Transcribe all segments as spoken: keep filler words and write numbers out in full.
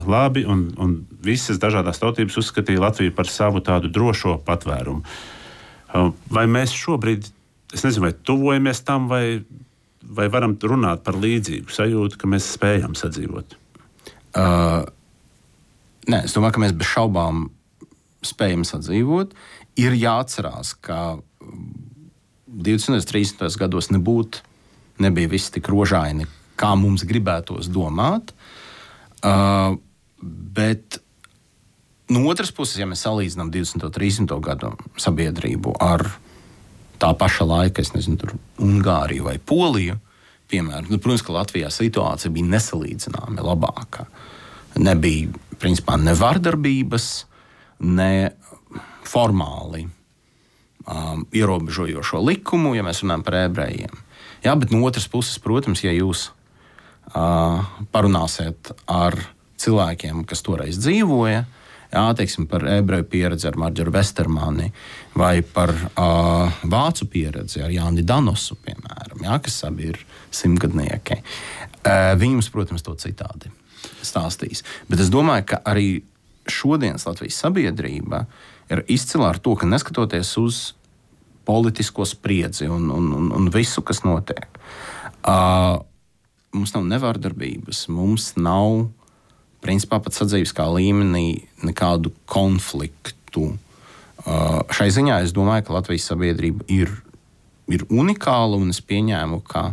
labi, un, un visas dažādās tautības uzskatīja Latviju par savu tādu drošo patvērumu. Vai mēs šobrīd, es nezinu, vai tuvojamies tam, vai, vai varam runāt par līdzīgu sajūtu, ka mēs spējam sadzīvot? Uh, nē, es domāju, ka mēs bez šaubām spējam sadzīvot. Ir jāatcerās, ka divdesmitajos, trīsdesmitajos gados nebūtu, nebija viss tik rožaini, kā mums gribētos domāt. Uh, bet no otras puses, ja mēs salīdzinām divdesmito, trīsdesmito gadu sabiedrību ar tā paša laika, es nezinu, tur Ungāriju vai Poliju, piemēram, nu, protams, ka Latvijā situācija bija nesalīdzināmi labāka. Nebija, principā, ne vardarbības, ne formāli um, ierobežojošo likumu, ja mēs runājam par ebrejiem. Jā, bet no otras puses, protams, ja jūs uh, parunāsiet ar cilvēkiem, kas toreiz dzīvoja, jā, teiksim, par ebreju pieredzi ar Marģeru Vestermani vai par uh, vācu pieredzi ar Jāni Danosu, piemēram, jā, kas abi ir simtgadnieki. Uh, viņi mums, protams, to citādi stāstīs. Bet es domāju, ka arī šodienas Latvijas sabiedrība ir izcila ar to, ka neskatoties uz politisko spriedzi un, un, un, un visu, kas notiek, uh, mums nav nevārdarbības, mums nav principā pat sadzīviskā līmenī nekādu konfliktu. Uh, šai ziņā es domāju, ka Latvijas sabiedrība ir, ir unikāla, un es pieņēmu, ka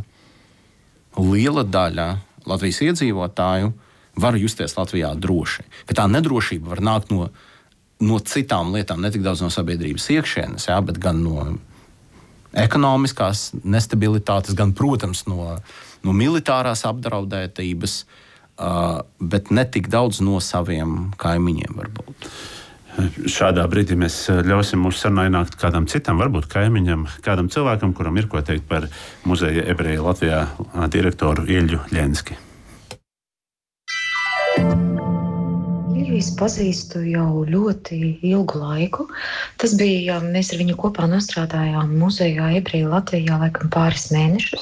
liela daļa Latvijas iedzīvotāju var justies Latvijā droši. Ka tā nedrošība var nākt no, no citām lietām, ne tik daudz no sabiedrības iekšienes, jā, bet gan no ekonomiskās nestabilitātes, gan, protams, no, no militārās apdraudētības, uh, bet ne tik daudz no saviem kaimiņiem varbūt. Šādā brīdī mēs ļausim mūsu sarunai nākt kādam citam, varbūt kaimiņam, kādam cilvēkam, kuram ir ko teikt par muzeja ebreju Latvijā direktoru Ilju Ļenski. Es pazīstu jau ļoti ilgu laiku. Tas bija, mēs ar viņu kopā nostrādājām muzejā ebreju Latvijā laikam pāris mēnešus.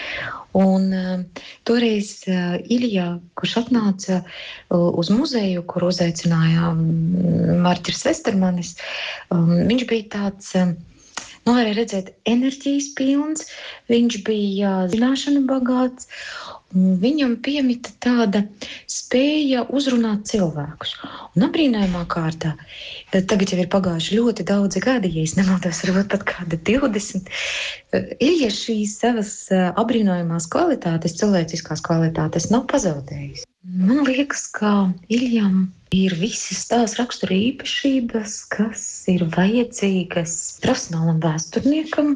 Un uh, toreiz uh, Ilja, kurš atnāca uh, uz muzeju, kur uzaicinājām Marģers Vestermanis, um, viņš bija tāds, um, nu varēja redzēt, enerģijas pilns, viņš bija zināšanu bagāts, un viņam piemita tāda spēja uzrunāt cilvēkus. Un abrīnājumā kārtā, tagad jau ir pagājuši ļoti daudzi gadi, ja es nemaldos, varbūt pat kāda divdesmit, Ilja šīs savas abrīnojumās kvalitātes, cilvēciskās kvalitātes nav pazaudējis. Man liekas, ka Iljam ir visas tās rakstura īpašības, kas ir vajadzīgas profesionālam vēsturniekam,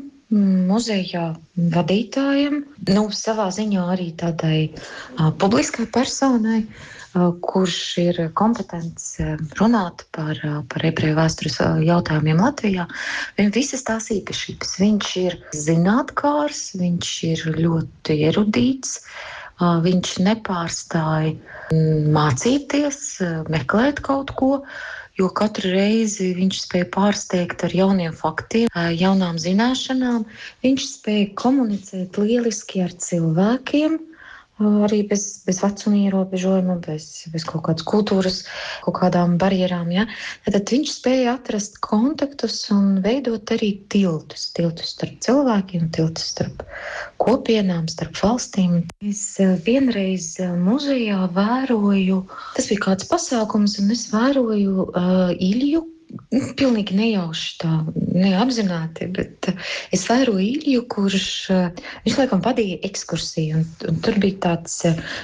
muzeja vadītājiem, nu, savā ziņā arī tādai uh, publiskai personai, uh, kurš ir kompetents uh, runāt par, uh, par ebreju vēstures uh, jautājumiem Latvijā. Viņam visas tās īpašības. Viņš ir zinātkārs, viņš ir ļoti erudīts, uh, viņš nepārstāja mm, mācīties, uh, meklēt kaut ko, jo katru reizi viņš spēja pārsteigt ar jauniem faktiem, jaunām zināšanām. Viņš spēja komunicēt lieliski ar cilvēkiem, arī bez, bez vecuma ierobežojuma, bez, bez kaut kādas kultūras, kaut kādām barjerām. Ja? Tad viņš spēja atrast kontaktus un veidot arī tiltus. Tiltus starp cilvēkiem, tiltus starp kopienām, starp valstīm. Es vienreiz muzejā vēroju, tas bija kāds pasākums, un es vēroju uh, Ilju, pilnīgi nejauši tā, neapzināti, bet es vēroju Ilju, kurš, viņš laikam vadīja ekskursiju, un, un tur bija tāds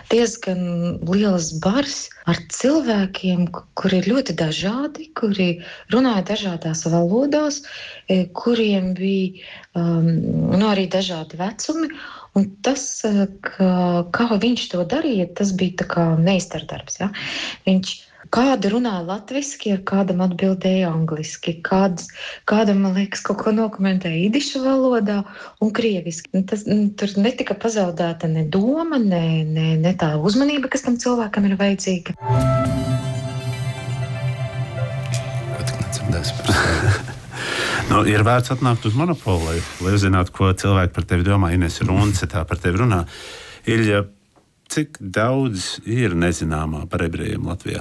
diezgan liels bars ar cilvēkiem, kuri ir ļoti dažādi, kuri runāja dažādās valodās, kuriem bija um, nu, arī dažādi vecumi, un tas, ka, kā viņš to darīja, tas bija tā kā meistardarbs, ja? Viņš kāda runāja latviski, ar kādam atbildēja angliski, kāds, kādam, man liekas, kaut ko nokomentēja idišu valodā un krieviski. Tas, tur netika pazaudēta ne doma, ne, ne, ne tā uzmanība, kas tam cilvēkam ir vajadzīga. Nu, ir vērts atnākt uz monopolu, lai, lai uzzinātu, ko cilvēki par tevi domā. Ines Runce tā par tevi runā. Ilja, cik daudz ir nezināmā par ebrejiem Latvijā?